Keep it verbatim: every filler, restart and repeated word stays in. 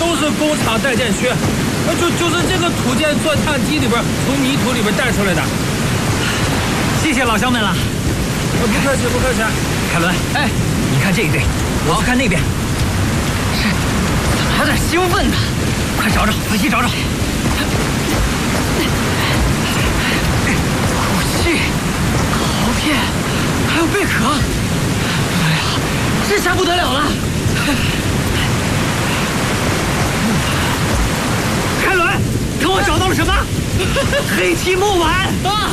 都是工厂带件靴，就就是这个土建钻探机里边从泥土里边带出来的。 谢谢老乡们了。 不客气，不客气。 凯伦，哎，你看这一队，我去看那边。是，怎么有点兴奋呢？快找找，仔细找找。古细、陶片，还有贝壳。哎呀，这下不得了了！凯伦，看我找到了什么？黑漆木碗啊！